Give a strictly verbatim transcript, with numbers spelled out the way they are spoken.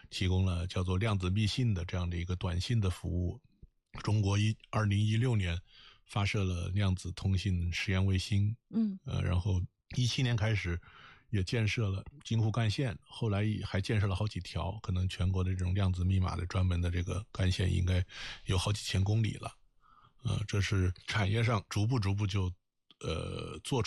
提供了叫做量子密信的这样的一个短信的服务。中国一二零一六年发射了量子通信实验卫星， 嗯， 呃，然后一七年开始也建设了京沪干线，后来还建设了好几条，可能全国的这种量子密码的专门的这个干线应该有好几千公里了。呃，这是产业上逐步逐步就呃做出